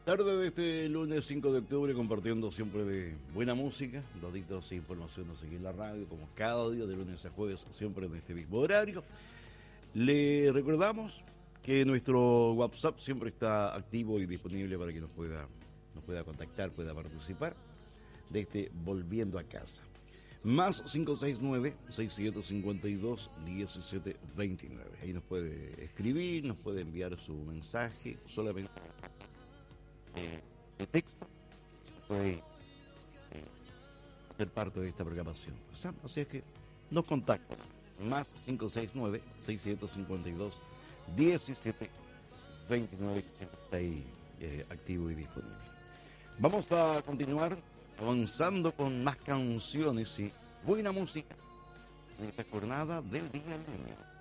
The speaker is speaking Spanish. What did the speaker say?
Tarde de este lunes 5 de octubre compartiendo siempre de buena música, daditos e información a seguir la radio, como cada día de lunes a jueves, siempre en este mismo horario. Le recordamos que nuestro WhatsApp siempre está activo y disponible para que nos pueda contactar, pueda participar de este Volviendo a Casa. Más 569-6752-1729. Ahí nos puede escribir, nos puede enviar su mensaje, solamente de texto, puede ser parte de esta programación. Así es que nos contactan. Más 569-6752-1729, que siempre está ahí activo y disponible. Vamos a continuar avanzando con más canciones y buena música en esta jornada del día lunes.